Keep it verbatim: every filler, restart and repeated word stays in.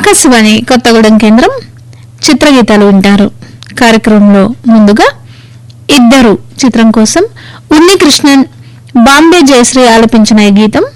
ఆకాశవాణి కొత్తగూడెం కేంద్రం చిత్రగీతాలు వింటారు. కార్యక్రమంలో ముందుగా ఇద్దరు చిత్రం కోసం ఉన్నికృష్ణన్, బాంబే జయశ్రీ ఆలపించిన ఈ గీతం